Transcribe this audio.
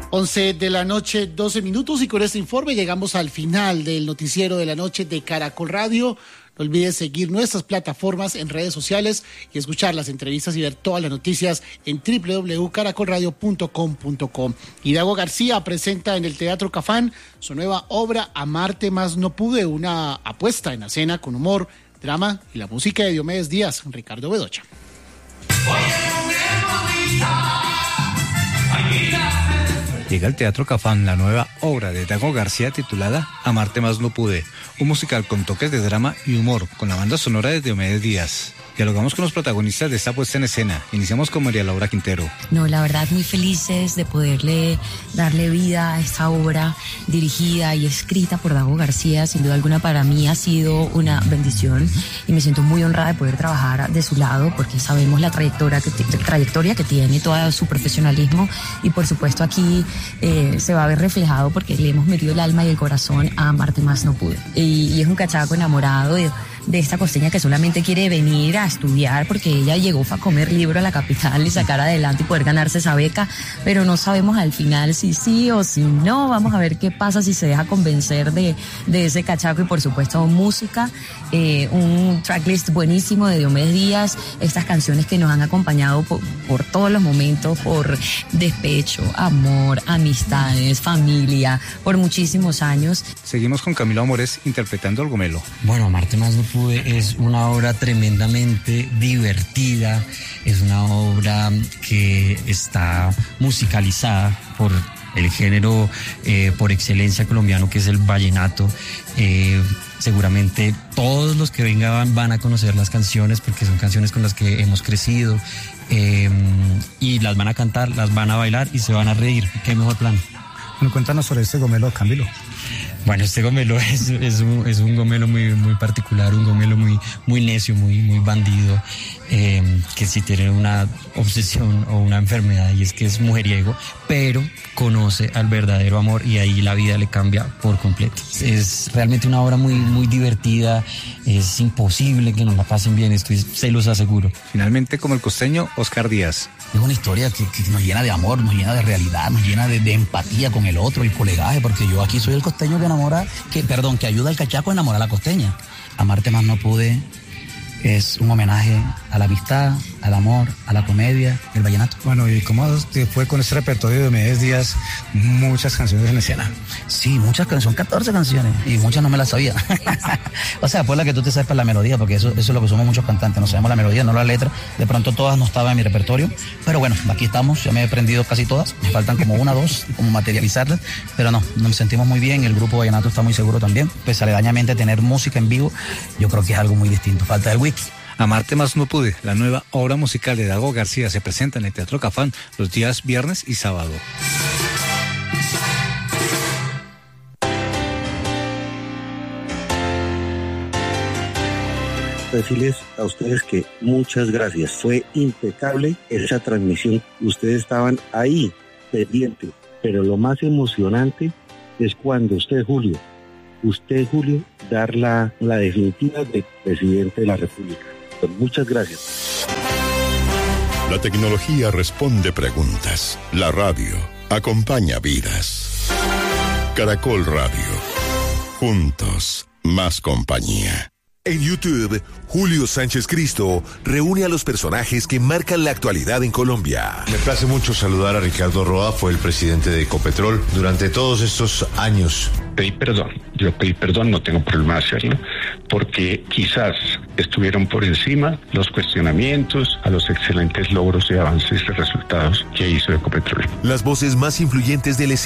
11 de la noche, 12 minutos, y con este informe llegamos al final del noticiero de la noche de Caracol Radio. No olvides seguir nuestras plataformas en redes sociales y escuchar las entrevistas y ver todas las noticias en www.caracolradio.com.co. Y Dago García presenta en el Teatro Cafán su nueva obra Amarte más no pude, una apuesta en la escena con humor, drama y la música de Diomedes Díaz, Ricardo Bedoya. Llega al Teatro Cafán la nueva obra de Dago García titulada Amarte más no pude, un musical con toques de drama y humor, con la banda sonora de Diomedes Díaz. Dialogamos con los protagonistas de esta puesta en escena. Iniciamos con María Laura Quintero. No, la verdad, muy felices de poderle darle vida a esta obra dirigida y escrita por Dago García. Sin duda alguna, para mí ha sido una bendición y me siento muy honrada de poder trabajar de su lado, porque sabemos la trayectoria que tiene, todo su profesionalismo, y por supuesto aquí se va a ver reflejado porque le hemos metido el alma y el corazón a Amarte más no pude. Y es un cachaco enamorado de esta costeña que solamente quiere venir a estudiar porque ella llegó a comer libro a la capital y sacar adelante y poder ganarse esa beca, pero no sabemos al final si sí o si no. Vamos a ver qué pasa si se deja convencer de ese cachaco. Y por supuesto música, un tracklist buenísimo de Diomedes Díaz, estas canciones que nos han acompañado por todos los momentos, por despecho, amor, amistades, familia, por muchísimos años. Seguimos con Camilo Amores interpretando al Gomelo. Bueno, Amarte más no pude es una obra tremendamente divertida, es una obra que está musicalizada por el género por excelencia colombiano, que es el vallenato. Seguramente todos los que vengan van a conocer las canciones porque son canciones con las que hemos crecido, y las van a cantar, las van a bailar y se van a reír. ¿Qué mejor plan? Bueno, cuéntanos sobre este Gomelo, Camilo. Bueno, este Gomelo es un Gomelo muy particular, un Gomelo muy necio, muy bandido, que sí tiene una obsesión o una enfermedad, y es que es mujeriego, pero conoce al verdadero amor y ahí la vida le cambia por completo. Es realmente una obra muy divertida, es imposible que nos la pasen bien, se los aseguro. Finalmente, como el costeño, Oscar Díaz. Es una historia que nos llena de amor, nos llena de realidad, nos llena de empatía con el otro y colegaje, porque yo aquí soy el costeño que ayuda al cachaco a enamorar a la costeña. Amarte más no pude es un homenaje a la amistad, al amor, a la comedia, el vallenato. Bueno, ¿y cómo te fue con este repertorio de Diomedes Díaz? Muchas canciones en escena. Sí, muchas canciones, son 14 canciones, y muchas no me las sabía. O sea, pues la que tú te sabes para la melodía, porque eso es lo que somos muchos cantantes, no sabemos la melodía, no la letra. De pronto todas no estaban en mi repertorio, pero bueno, aquí estamos, ya me he aprendido casi todas, me faltan como una o dos, como materializarlas, pero no, nos sentimos muy bien, el grupo vallenato está muy seguro también, pues aledañamente tener música en vivo, yo creo que es algo muy distinto, falta el wiki. Amarte más no pude, la nueva obra musical de Dago García, se presenta en el Teatro Cafán los días viernes y sábado. Decirles a ustedes que muchas gracias, fue impecable esa transmisión, ustedes estaban ahí pendientes, pero lo más emocionante es cuando usted, Julio, dar la definitiva de presidente de la República. Muchas gracias. La tecnología responde preguntas. La radio acompaña vidas. Caracol Radio. Juntos, más compañía. En YouTube, Julio Sánchez Cristo reúne a los personajes que marcan la actualidad en Colombia. Me place mucho saludar a Ricardo Roa, fue el presidente de Ecopetrol durante todos estos años. Yo pedí perdón, no tengo problema de hacerlo, porque quizás estuvieron por encima los cuestionamientos a los excelentes logros y avances y resultados que hizo Ecopetrol. Las voces más influyentes del